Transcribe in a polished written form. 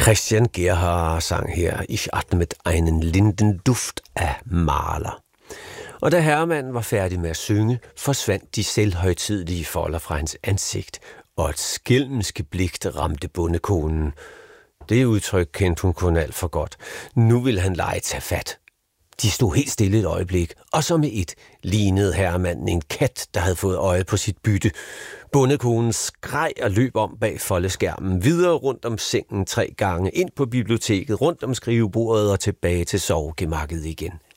Christian Gerhard sang her, Ich atmet einen Lindenduft af Maler. Og da herremanden var færdig med at synge, forsvandt de selvhøjtidelige folder fra hans ansigt, og et skælmske blik ramte bondekonen. Det udtryk kendte hun kun alt for godt. Nu ville han lege tage fat. De stod helt stille et øjeblik, og så med et lignede herremanden en kat, der havde fået øje på sit bytte. Bondekonen skreg og løb om bag foldeskærmen, videre rundt om sengen 3 gange, ind på biblioteket, rundt om skrivebordet og tilbage til sovegemakket igen.